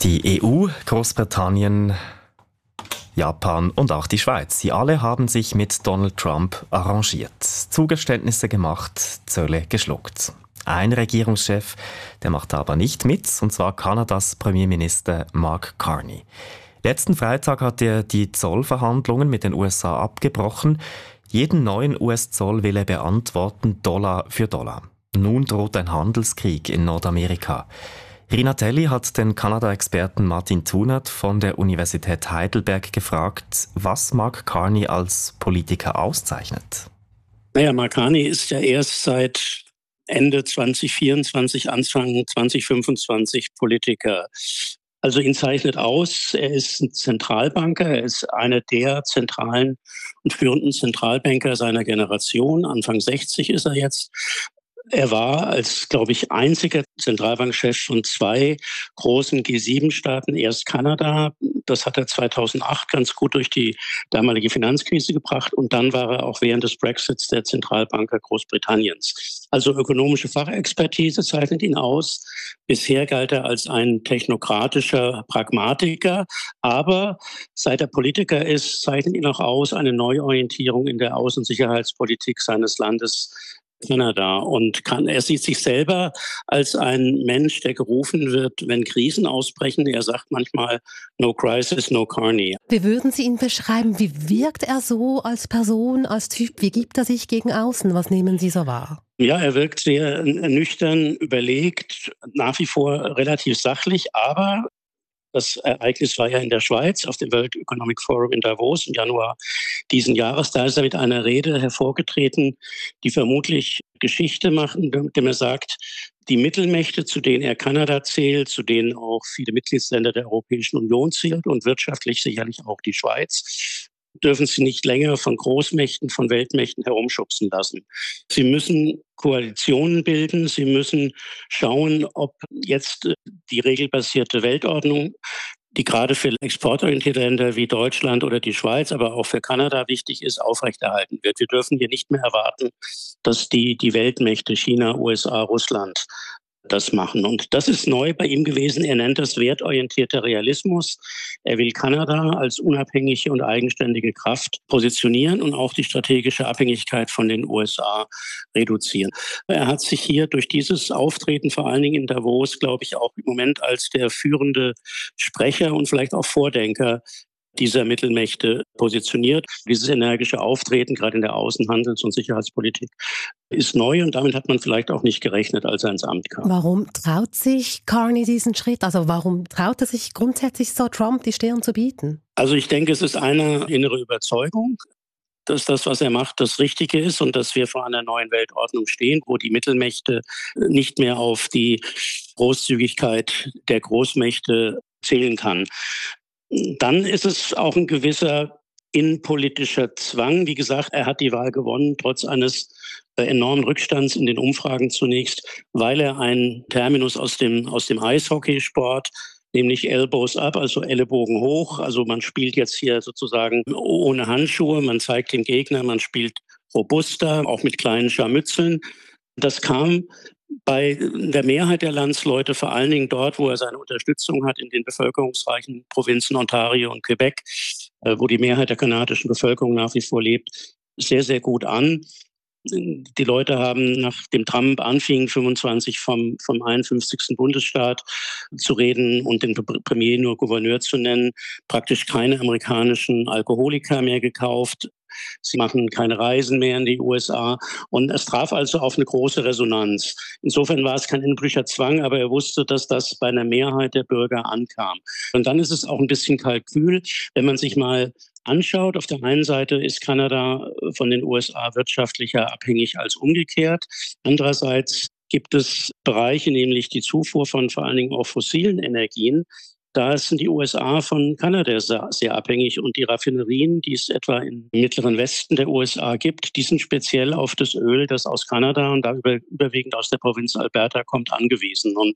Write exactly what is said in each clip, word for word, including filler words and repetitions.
Die E U, Großbritannien, Japan und auch die Schweiz. Sie alle haben sich mit Donald Trump arrangiert, Zugeständnisse gemacht, Zölle geschluckt. Ein Regierungschef, der macht aber nicht mit, und zwar Kanadas Premierminister Mark Carney. Letzten Freitag hat er die Zollverhandlungen mit den U S A abgebrochen. Jeden neuen U S-Zoll will er beantworten, Dollar für Dollar. Nun droht ein Handelskrieg in Nordamerika. Rina Telli hat den Kanada-Experten Martin Thunert von der Universität Heidelberg gefragt, was Mark Carney als Politiker auszeichnet. Naja, Mark Carney ist ja erst seit Ende zwanzig vierundzwanzig, Anfang zwanzig fünfundzwanzig Politiker. Also ihn zeichnet aus, er ist ein Zentralbanker, er ist einer der zentralen und führenden Zentralbanker seiner Generation. Anfang sechzig ist er jetzt. Er war als, glaube ich, einziger Zentralbankchef von zwei großen G sieben Staaten, erst Kanada, das hat er zweitausendacht ganz gut durch die damalige Finanzkrise gebracht, und dann war er auch während des Brexits der Zentralbanker Großbritanniens. Also ökonomische Fachexpertise zeichnet ihn aus. Bisher galt er als ein technokratischer Pragmatiker, aber seit er Politiker ist, zeichnet ihn auch aus eine Neuorientierung in der Außen- und Sicherheitspolitik seines Landes Kanada, und kann, er sieht sich selber als ein Mensch, der gerufen wird, wenn Krisen ausbrechen. Er sagt manchmal, no crisis, no Carney. Wie würden Sie ihn beschreiben? Wie wirkt er so als Person, als Typ? Wie gibt er sich gegen außen? Was nehmen Sie so wahr? Ja, er wirkt sehr nüchtern, überlegt, nach wie vor relativ sachlich, aber das Ereignis war ja in der Schweiz auf dem World Economic Forum in Davos im Januar diesen Jahres. Da ist er mit einer Rede hervorgetreten, die vermutlich Geschichte macht, indem er sagt, die Mittelmächte, zu denen er Kanada zählt, zu denen auch viele Mitgliedsländer der Europäischen Union zählt und wirtschaftlich sicherlich auch die Schweiz, dürfen sie nicht länger von Großmächten, von Weltmächten herumschubsen lassen. Sie müssen Koalitionen bilden, sie müssen schauen, ob jetzt die regelbasierte Weltordnung, die gerade für exportorientierte Länder wie Deutschland oder die Schweiz, aber auch für Kanada wichtig ist, aufrechterhalten wird. Wir dürfen hier nicht mehr erwarten, dass die, die Weltmächte China, U S A, Russland das machen. Und das ist neu bei ihm gewesen. Er nennt das wertorientierter Realismus. Er will Kanada als unabhängige und eigenständige Kraft positionieren und auch die strategische Abhängigkeit von den U S A reduzieren. Er hat sich hier durch dieses Auftreten, vor allen Dingen in Davos, glaube ich, auch im Moment als der führende Sprecher und vielleicht auch Vordenker dieser Mittelmächte positioniert. Dieses energische Auftreten, gerade in der Außenhandels- und Sicherheitspolitik, ist neu, und damit hat man vielleicht auch nicht gerechnet, als er ins Amt kam. Warum traut sich Carney diesen Schritt? Also warum traut er sich grundsätzlich so, Trump die Stirn zu bieten? Also ich denke, es ist eine innere Überzeugung, dass das, was er macht, das Richtige ist und dass wir vor einer neuen Weltordnung stehen, wo die Mittelmächte nicht mehr auf die Großzügigkeit der Großmächte zählen kann. Dann ist es auch ein gewisser innenpolitischer Zwang. Wie gesagt, er hat die Wahl gewonnen, trotz eines enormen Rückstands in den Umfragen zunächst, weil er einen Terminus aus dem, aus dem Eishockeysport, nämlich Elbows up, also Ellenbogen hoch. Also man spielt jetzt hier sozusagen ohne Handschuhe, man zeigt dem Gegner, man spielt robuster, auch mit kleinen Scharmützeln. Das kam bei der Mehrheit der Landsleute, vor allen Dingen dort, wo er seine Unterstützung hat, in den bevölkerungsreichen Provinzen Ontario und Quebec, wo die Mehrheit der kanadischen Bevölkerung nach wie vor lebt, sehr, sehr gut an. Die Leute haben, nachdem Trump anfing, fünfundzwanzig vom, vom einundfünfzigsten Bundesstaat zu reden und den Premier nur Gouverneur zu nennen, praktisch keine amerikanischen Alkoholiker mehr gekauft. Sie machen keine Reisen mehr in die U S A, und es traf also auf eine große Resonanz. Insofern war es kein innenpolitischer Zwang, aber er wusste, dass das bei einer Mehrheit der Bürger ankam. Und dann ist es auch ein bisschen Kalkül, wenn man sich mal anschaut. Auf der einen Seite ist Kanada von den U S A wirtschaftlicher abhängig als umgekehrt. Andererseits gibt es Bereiche, nämlich die Zufuhr von vor allen Dingen auch fossilen Energien. Da sind die U S A von Kanada sehr, sehr abhängig, und die Raffinerien, die es etwa im mittleren Westen der U S A gibt, die sind speziell auf das Öl, das aus Kanada und da über, überwiegend aus der Provinz Alberta kommt, angewiesen. Und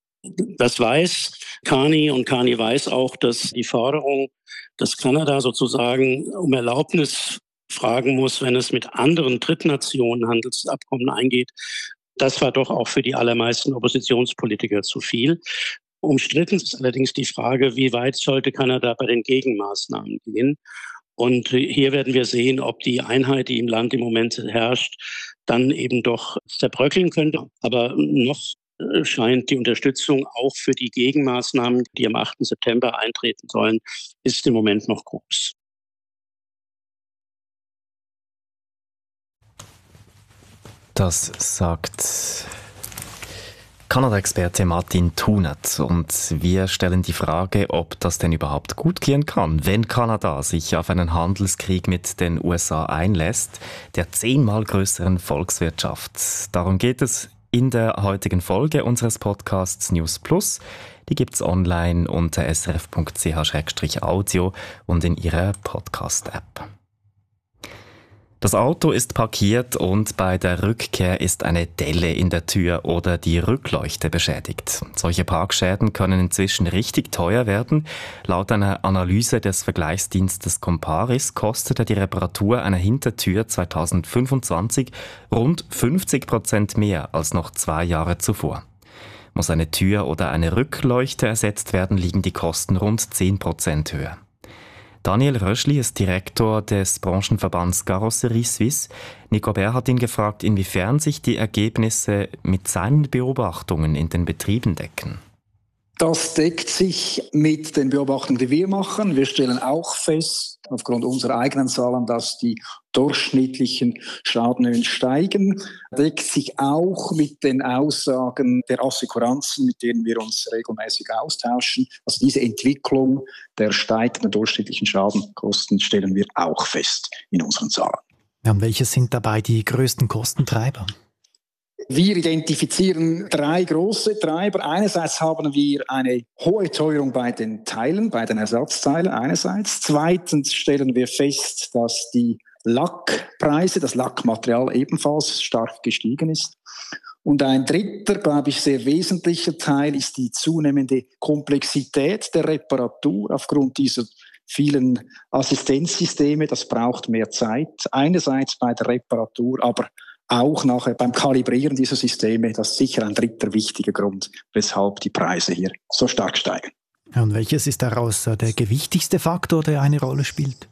das weiß Carney, und Carney weiß auch, dass die Forderung, dass Kanada sozusagen um Erlaubnis fragen muss, wenn es mit anderen Drittnationen Handelsabkommen eingeht, das war doch auch für die allermeisten Oppositionspolitiker zu viel. Umstritten ist allerdings die Frage, wie weit sollte Kanada bei den Gegenmaßnahmen gehen. Und hier werden wir sehen, ob die Einheit, die im Land im Moment herrscht, dann eben doch zerbröckeln könnte. Aber noch scheint die Unterstützung auch für die Gegenmaßnahmen, die am achten September eintreten sollen, ist im Moment noch groß. Das sagt Kanada-Experte Martin Thunert. Und wir stellen die Frage, ob das denn überhaupt gut gehen kann, wenn Kanada sich auf einen Handelskrieg mit den U S A einlässt, der zehnmal größeren Volkswirtschaft. Darum geht es in der heutigen Folge unseres Podcasts News Plus. Die gibt's online unter s r f punkt c h slash audio und in Ihrer Podcast-App. Das Auto ist parkiert und bei der Rückkehr ist eine Delle in der Tür oder die Rückleuchte beschädigt. Solche Parkschäden können inzwischen richtig teuer werden. Laut einer Analyse des Vergleichsdienstes Comparis kostete die Reparatur einer Hintertür zweitausendfünfundzwanzig rund fünfzig Prozent mehr als noch zwei Jahre zuvor. Muss eine Tür oder eine Rückleuchte ersetzt werden, liegen die Kosten rund zehn Prozent höher. Daniel Röschli ist Direktor des Branchenverbands Carrosserie Suisse. Nico Bär hat ihn gefragt, inwiefern sich die Ergebnisse mit seinen Beobachtungen in den Betrieben decken. Das deckt sich mit den Beobachtungen, die wir machen. Wir stellen auch fest, aufgrund unserer eigenen Zahlen, dass die durchschnittlichen Schadenhöhen steigen. Deckt sich auch mit den Aussagen der Assekuranzen, mit denen wir uns regelmäßig austauschen. Also diese Entwicklung der steigenden durchschnittlichen Schadenkosten stellen wir auch fest in unseren Zahlen. Ja, und welche sind dabei die größten Kostentreiber? Wir identifizieren drei große Treiber. Einerseits haben wir eine hohe Teuerung bei den Teilen, bei den Ersatzteilen einerseits. Zweitens stellen wir fest, dass die Lackpreise, das Lackmaterial ebenfalls stark gestiegen ist. Und ein dritter, glaube ich, sehr wesentlicher Teil ist die zunehmende Komplexität der Reparatur aufgrund dieser vielen Assistenzsysteme. Das braucht mehr Zeit. Einerseits bei der Reparatur, aber auch nachher beim Kalibrieren dieser Systeme, das ist sicher ein dritter wichtiger Grund, weshalb die Preise hier so stark steigen. Und welches ist daraus der gewichtigste Faktor, der eine Rolle spielt?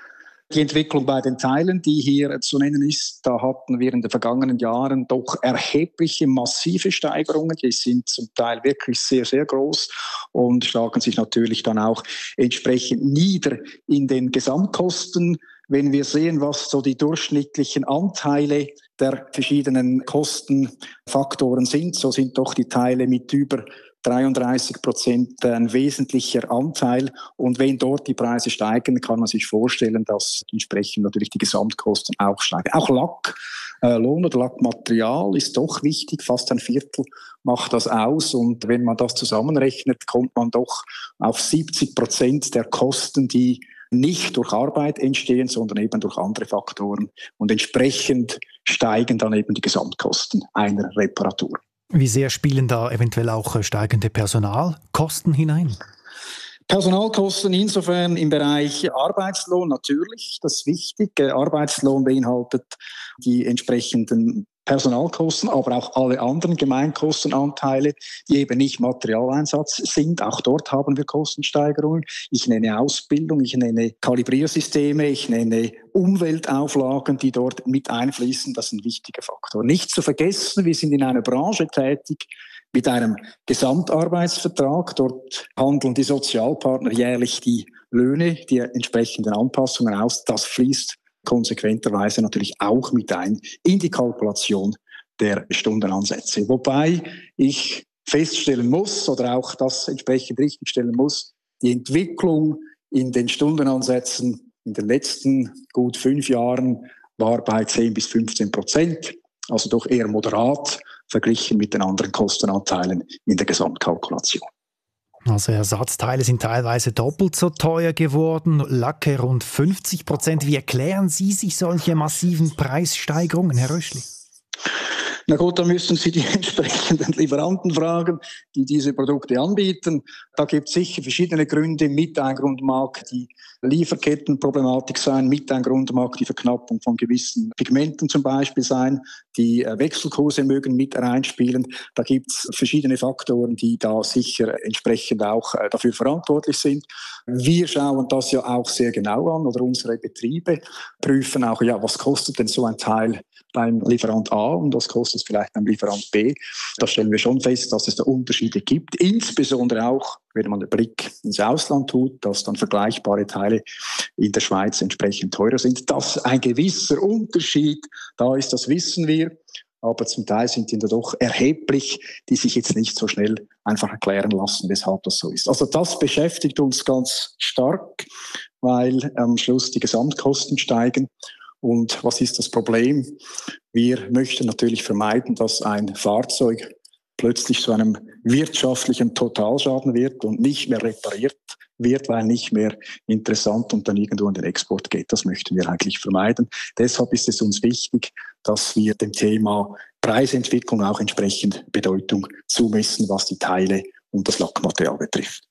Die Entwicklung bei den Teilen, die hier zu nennen ist, da hatten wir in den vergangenen Jahren doch erhebliche, massive Steigerungen. Die sind zum Teil wirklich sehr, sehr groß und schlagen sich natürlich dann auch entsprechend nieder in den Gesamtkosten. Wenn wir sehen, was so die durchschnittlichen Anteile der verschiedenen Kostenfaktoren sind, so sind doch die Teile mit über dreiunddreißig Prozent ein wesentlicher Anteil. Und wenn dort die Preise steigen, kann man sich vorstellen, dass entsprechend natürlich die Gesamtkosten auch steigen. Auch Lack, äh, Lohn oder Lackmaterial ist doch wichtig. Fast ein Viertel macht das aus. Und wenn man das zusammenrechnet, kommt man doch auf siebzig Prozent der Kosten, die nicht durch Arbeit entstehen, sondern eben durch andere Faktoren. Und entsprechend steigen dann eben die Gesamtkosten einer Reparatur. Wie sehr spielen da eventuell auch steigende Personalkosten hinein? Personalkosten insofern im Bereich Arbeitslohn natürlich, das ist wichtig. Arbeitslohn beinhaltet die entsprechenden Personalkosten, aber auch alle anderen Gemeinkostenanteile, die eben nicht Materialeinsatz sind. Auch dort haben wir Kostensteigerungen. Ich nenne Ausbildung, ich nenne Kalibriersysteme, ich nenne Umweltauflagen, die dort mit einfließen. Das ist ein wichtiger Faktor. Nicht zu vergessen, wir sind in einer Branche tätig mit einem Gesamtarbeitsvertrag. Dort handeln die Sozialpartner jährlich die Löhne, die entsprechenden Anpassungen aus. Das fließt konsequenterweise natürlich auch mit ein in die Kalkulation der Stundenansätze. Wobei ich feststellen muss oder auch das entsprechend richtigstellen muss, die Entwicklung in den Stundenansätzen in den letzten gut fünf Jahren war bei zehn bis fünfzehn Prozent, also doch eher moderat verglichen mit den anderen Kostenanteilen in der Gesamtkalkulation. Also Ersatzteile sind teilweise doppelt so teuer geworden, Lacke rund fünfzig Prozent. Wie erklären Sie sich solche massiven Preissteigerungen, Herr Röschli? Na gut, da müssen Sie die entsprechenden Lieferanten fragen, die diese Produkte anbieten. Da gibt es sicher verschiedene Gründe. Mit ein Grund mag die Lieferkettenproblematik sein, mit ein Grund mag die Verknappung von gewissen Pigmenten zum Beispiel sein. Die Wechselkurse mögen mit reinspielen. Da gibt es verschiedene Faktoren, die da sicher entsprechend auch dafür verantwortlich sind. Wir schauen das ja auch sehr genau an, oder unsere Betriebe prüfen auch, ja, was kostet denn so ein Teil beim Lieferant A und was kostet es vielleicht beim Lieferant B. Da stellen wir schon fest, dass es da Unterschiede gibt. Insbesondere auch, wenn man den Blick ins Ausland tut, dass dann vergleichbare Teile in der Schweiz entsprechend teurer sind. Dass ein gewisser Unterschied da ist, das wissen wir. Aber zum Teil sind die da doch erheblich, die sich jetzt nicht so schnell einfach erklären lassen, weshalb das so ist. Also das beschäftigt uns ganz stark, weil am Schluss die Gesamtkosten steigen. Und was ist das Problem? Wir möchten natürlich vermeiden, dass ein Fahrzeug plötzlich zu einem wirtschaftlichen Totalschaden wird und nicht mehr repariert wird, weil nicht mehr interessant und dann irgendwo in den Export geht. Das möchten wir eigentlich vermeiden. Deshalb ist es uns wichtig, dass wir dem Thema Preisentwicklung auch entsprechend Bedeutung zumessen, was die Teile und das Lackmaterial betrifft.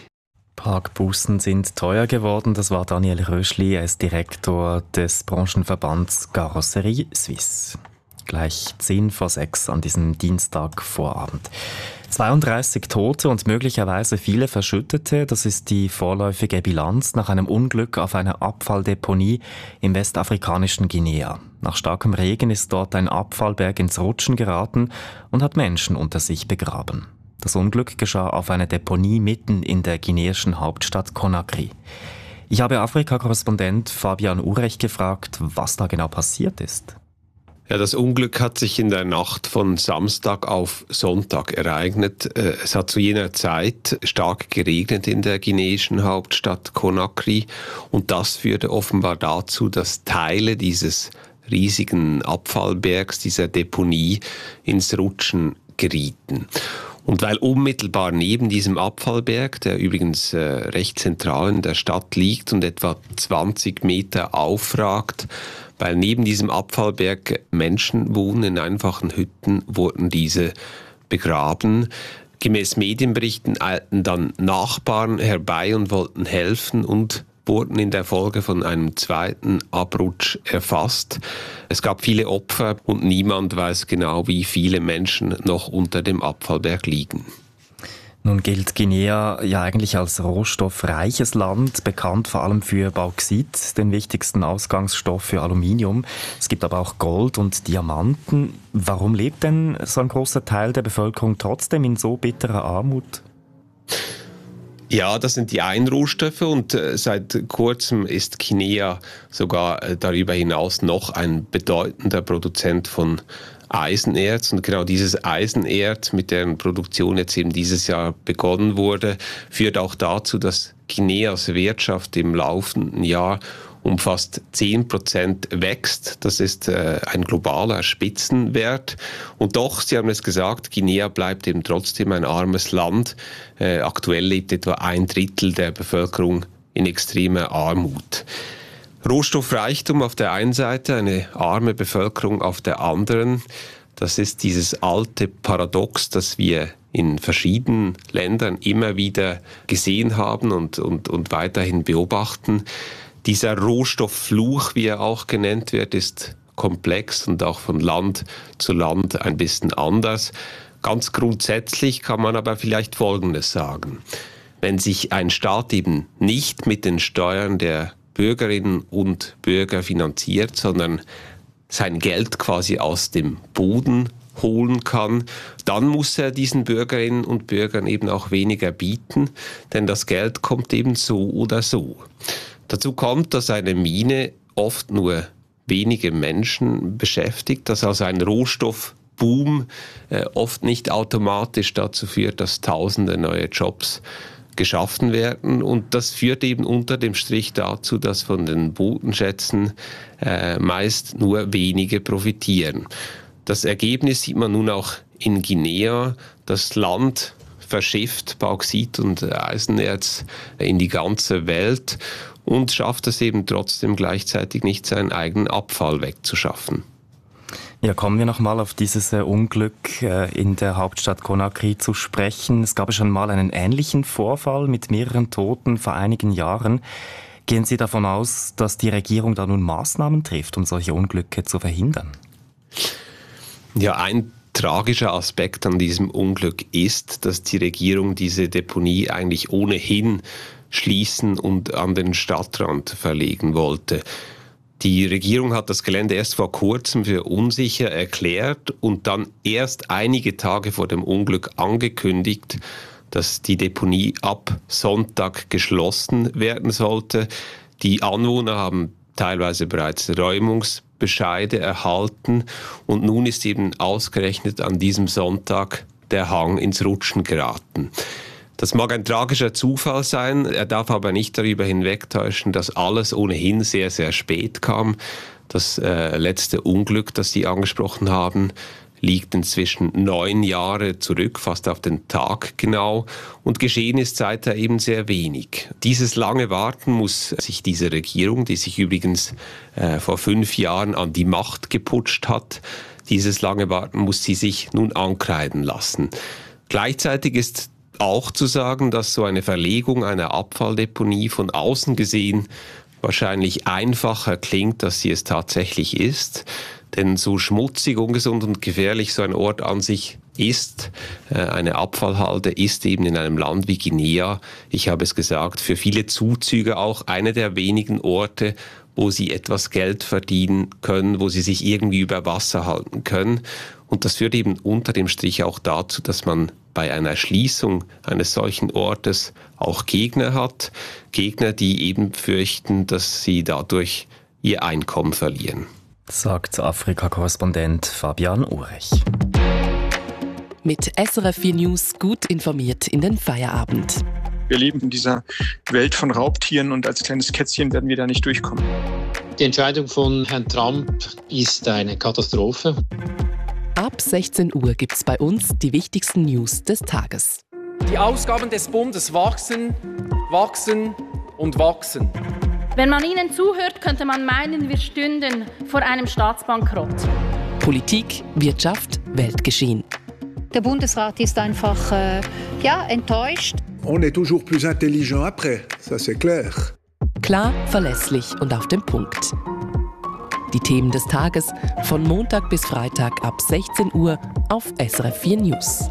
Parkbußen sind teuer geworden. Das war Daniel Röschli, er ist Direktor des Branchenverbands Carrosserie Suisse. Gleich zehn vor sechs an diesem Dienstagvorabend. zweiunddreißig Tote und möglicherweise viele Verschüttete, das ist die vorläufige Bilanz nach einem Unglück auf einer Abfalldeponie im westafrikanischen Guinea. Nach starkem Regen ist dort ein Abfallberg ins Rutschen geraten und hat Menschen unter sich begraben. Das Unglück geschah auf einer Deponie mitten in der guineischen Hauptstadt Conakry. Ich habe Afrika-Korrespondent Fabian Urech gefragt, was da genau passiert ist. Ja, das Unglück hat sich in der Nacht von Samstag auf Sonntag ereignet. Es hat zu jener Zeit stark geregnet in der guineischen Hauptstadt Conakry und das führte offenbar dazu, dass Teile dieses riesigen Abfallbergs, dieser Deponie, ins Rutschen gerieten. Und weil unmittelbar neben diesem Abfallberg, der übrigens äh, recht zentral in der Stadt liegt und etwa zwanzig Meter aufragt, weil neben diesem Abfallberg Menschen wohnen in einfachen Hütten, wurden diese begraben. Gemäß Medienberichten eilten dann Nachbarn herbei und wollten helfen und wurden in der Folge von einem zweiten Abrutsch erfasst. Es gab viele Opfer und niemand weiß genau, wie viele Menschen noch unter dem Abfallberg liegen. Nun gilt Guinea ja eigentlich als rohstoffreiches Land, bekannt vor allem für Bauxit, den wichtigsten Ausgangsstoff für Aluminium. Es gibt aber auch Gold und Diamanten. Warum lebt denn so ein großer Teil der Bevölkerung trotzdem in so bitterer Armut? Ja, das sind die einen Rohstoffe und äh, seit kurzem ist Guinea sogar äh, darüber hinaus noch ein bedeutender Produzent von Eisenerz. Und genau dieses Eisenerz, mit deren Produktion jetzt eben dieses Jahr begonnen wurde, führt auch dazu, dass Guineas Wirtschaft im laufenden Jahr um fast zehn Prozent wächst. Das ist äh, ein globaler Spitzenwert. Und doch, Sie haben es gesagt, Guinea bleibt eben trotzdem ein armes Land. Äh, aktuell lebt etwa ein Drittel der Bevölkerung in extremer Armut. Rohstoffreichtum auf der einen Seite, eine arme Bevölkerung auf der anderen. Das ist dieses alte Paradox, das wir in verschiedenen Ländern immer wieder gesehen haben und, und, und weiterhin beobachten. Dieser Rohstofffluch, wie er auch genannt wird, ist komplex und auch von Land zu Land ein bisschen anders. Ganz grundsätzlich kann man aber vielleicht Folgendes sagen. Wenn sich ein Staat eben nicht mit den Steuern der Bürgerinnen und Bürger finanziert, sondern sein Geld quasi aus dem Boden holen kann, dann muss er diesen Bürgerinnen und Bürgern eben auch weniger bieten, denn das Geld kommt eben so oder so. Dazu kommt, dass eine Mine oft nur wenige Menschen beschäftigt, dass also ein Rohstoffboom äh, oft nicht automatisch dazu führt, dass tausende neue Jobs geschaffen werden. Und das führt eben unter dem Strich dazu, dass von den Bodenschätzen äh, meist nur wenige profitieren. Das Ergebnis sieht man nun auch in Guinea. Das Land verschifft Bauxit und Eisenerz in die ganze Welt und schafft es eben trotzdem gleichzeitig nicht, seinen eigenen Abfall wegzuschaffen. Ja, kommen wir nochmal auf dieses äh, Unglück äh, in der Hauptstadt Conakry zu sprechen. Es gab ja schon mal einen ähnlichen Vorfall mit mehreren Toten vor einigen Jahren. Gehen Sie davon aus, dass die Regierung da nun Maßnahmen trifft, um solche Unglücke zu verhindern? Ja, ein tragischer Aspekt an diesem Unglück ist, dass die Regierung diese Deponie eigentlich ohnehin schließen und an den Stadtrand verlegen wollte. Die Regierung hat das Gelände erst vor kurzem für unsicher erklärt und dann erst einige Tage vor dem Unglück angekündigt, dass die Deponie ab Sonntag geschlossen werden sollte. Die Anwohner haben teilweise bereits Räumungsbescheide erhalten und nun ist eben ausgerechnet an diesem Sonntag der Hang ins Rutschen geraten. Das mag ein tragischer Zufall sein, er darf aber nicht darüber hinwegtäuschen, dass alles ohnehin sehr, sehr spät kam. Das äh, letzte Unglück, das Sie angesprochen haben, liegt inzwischen neun Jahre zurück, fast auf den Tag genau. Und geschehen ist seither eben sehr wenig. Dieses lange Warten muss sich diese Regierung, die sich übrigens äh, vor fünf Jahren an die Macht geputscht hat, dieses lange Warten muss sie sich nun ankreiden lassen. Gleichzeitig ist auch zu sagen, dass so eine Verlegung einer Abfalldeponie von außen gesehen wahrscheinlich einfacher klingt, als sie es tatsächlich ist. Denn so schmutzig, ungesund und gefährlich so ein Ort an sich ist, eine Abfallhalde ist eben in einem Land wie Guinea, ich habe es gesagt, für viele Zuzüger auch einer der wenigen Orte, wo sie etwas Geld verdienen können, wo sie sich irgendwie über Wasser halten können. Und das führt eben unter dem Strich auch dazu, dass man bei einer Schließung eines solchen Ortes auch Gegner hat. Gegner, die eben fürchten, dass sie dadurch ihr Einkommen verlieren. Sagt Afrika-Korrespondent Fabian Urech. Mit S R F vier News gut informiert in den Feierabend. Wir leben in dieser Welt von Raubtieren und als kleines Kätzchen werden wir da nicht durchkommen. Die Entscheidung von Herrn Trump ist eine Katastrophe. Ab sechzehn Uhr gibt es bei uns die wichtigsten News des Tages. Die Ausgaben des Bundes wachsen, wachsen und wachsen. Wenn man ihnen zuhört, könnte man meinen, wir stünden vor einem Staatsbankrott. Politik, Wirtschaft, Weltgeschehen. Der Bundesrat ist einfach äh, ja, enttäuscht. On est toujours plus intelligent après, ça c'est clair. Klar, verlässlich und auf den Punkt. Die Themen des Tages von Montag bis Freitag ab sechzehn Uhr auf S R F vier News.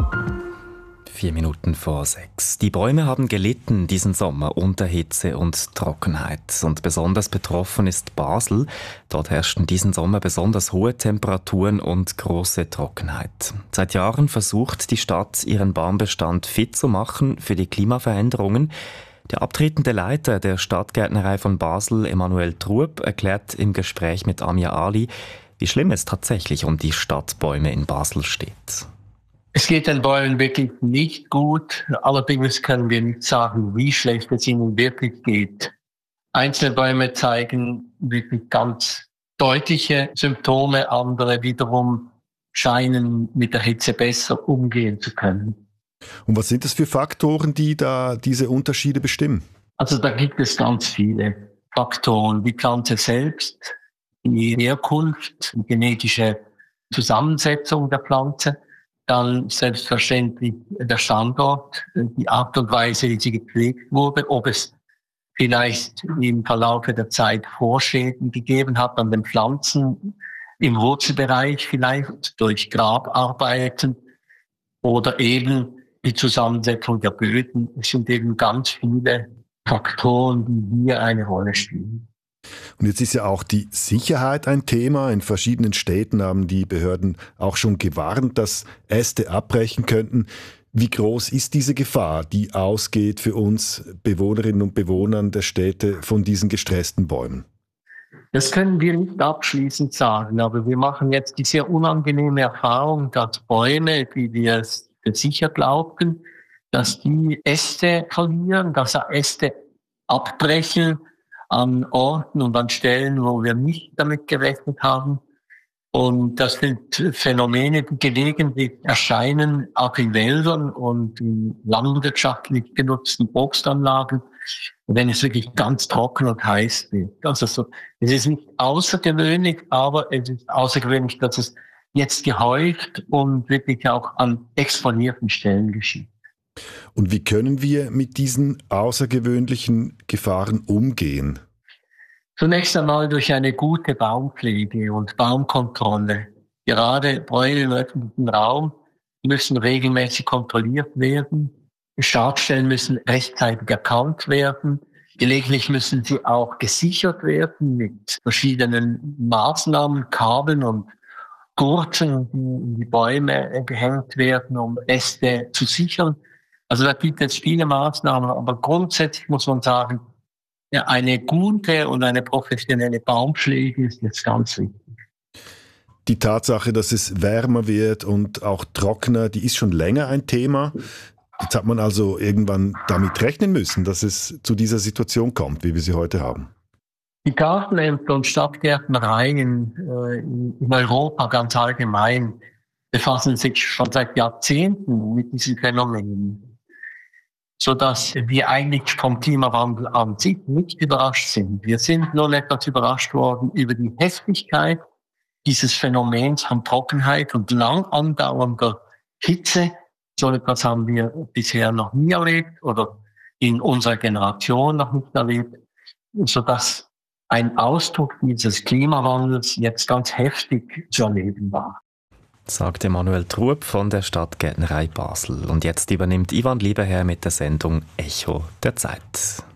Vier Minuten vor sechs. Die Bäume haben gelitten diesen Sommer unter Hitze und Trockenheit. Und besonders betroffen ist Basel. Dort herrschten diesen Sommer besonders hohe Temperaturen und große Trockenheit. Seit Jahren versucht die Stadt, ihren Baumbestand fit zu machen für die Klimaveränderungen. Der abtretende Leiter der Stadtgärtnerei von Basel, Emanuel Trueb, erklärt im Gespräch mit Amia Ali, wie schlimm es tatsächlich um die Stadtbäume in Basel steht. Es geht den Bäumen wirklich nicht gut. Allerdings können wir nicht sagen, wie schlecht es ihnen wirklich geht. Einzelne Bäume zeigen wirklich ganz deutliche Symptome, andere wiederum scheinen mit der Hitze besser umgehen zu können. Und was sind das für Faktoren, die da diese Unterschiede bestimmen? Also da gibt es ganz viele Faktoren. Die Pflanze selbst, die Herkunft, die genetische Zusammensetzung der Pflanze, dann selbstverständlich der Standort, die Art und Weise, wie sie gepflegt wurde, ob es vielleicht im Verlauf der Zeit Vorschäden gegeben hat an den Pflanzen, im Wurzelbereich vielleicht durch Grabarbeiten oder eben die Zusammensetzung der Böden. Es sind eben ganz viele Faktoren, die hier eine Rolle spielen. Und jetzt ist ja auch die Sicherheit ein Thema. In verschiedenen Städten haben die Behörden auch schon gewarnt, dass Äste abbrechen könnten. Wie groß ist diese Gefahr, die ausgeht für uns Bewohnerinnen und Bewohner der Städte von diesen gestressten Bäumen? Das können wir nicht abschließend sagen, aber wir machen jetzt die sehr unangenehme Erfahrung, dass Bäume, die wir für sicher glaubten, dass die Äste verlieren, dass Äste abbrechen an Orten und an Stellen, wo wir nicht damit gerechnet haben. Und das sind Phänomene, die gelegentlich erscheinen, auch in Wäldern und in landwirtschaftlich genutzten Obstanlagen, wenn es wirklich ganz trocken und heiß wird. Also so, es ist nicht außergewöhnlich, aber es ist außergewöhnlich, dass es jetzt gehäuft und wirklich auch an exponierten Stellen geschieht. Und wie können wir mit diesen außergewöhnlichen Gefahren umgehen? Zunächst einmal durch eine gute Baumpflege und Baumkontrolle. Gerade Bäume im öffentlichen Raum müssen regelmäßig kontrolliert werden. Schadstellen müssen rechtzeitig erkannt werden. Gelegentlich müssen sie auch gesichert werden mit verschiedenen Maßnahmen, Kabeln und Gurten, die in die Bäume gehängt werden, um Äste zu sichern. Also da gibt es viele Maßnahmen, aber grundsätzlich muss man sagen, ja, eine gute und eine professionelle Baumpflege ist jetzt ganz wichtig. Die Tatsache, dass es wärmer wird und auch trockener, die ist schon länger ein Thema. Jetzt hat man also irgendwann damit rechnen müssen, dass es zu dieser Situation kommt, wie wir sie heute haben. Die Gartenämter und Stadtgärtnereien äh, in Europa ganz allgemein befassen sich schon seit Jahrzehnten mit diesen Phänomenen, sodass wir eigentlich vom Klimawandel an sich nicht überrascht sind. Wir sind nur etwas überrascht worden über die Heftigkeit dieses Phänomens von Trockenheit und lang andauernder Hitze. So etwas haben wir bisher noch nie erlebt oder in unserer Generation noch nicht erlebt, sodass ein Ausdruck dieses Klimawandels jetzt ganz heftig zu erleben war. Sagte Manuel Trueb von der Stadtgärtnerei Basel. Und jetzt übernimmt Ivan Lieberherr mit der Sendung Echo der Zeit.